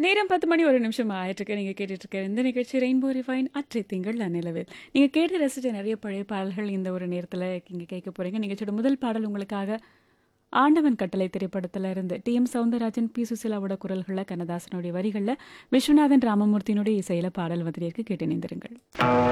நேரம் 10 மணி 1 நிமிஷம் ஆயிட்டிருக்கு. நீங்க கேட்டுட்டு இருக்க இந்த நிகழ்ச்சி ரெயின்போ ரிஃபைன் அற்றை திங்கள் நன்னிலவில். நீங்க கேட்டு ரசிச்ச நிறைய பழைய பாடல்கள் இந்த ஒரு நேரத்துல நீங்க கேட்க போறீங்க. நிகழ்ச்சியோட முதல் பாடல் உங்களுக்காக ஆண்டவன் கட்டளை திரைப்படத்துல இருந்து டி.எம். சௌந்தரராஜன், பி. சுசீலாவோட குரல்கள்ல, கண்ணதாசனுடைய வரிகள்ல, விஸ்வநாதன் ராமமூர்த்தியினுடைய இசையில பாடல் வந்துட்டு இருக்கு. கேட்டு இணைந்திருங்கள்.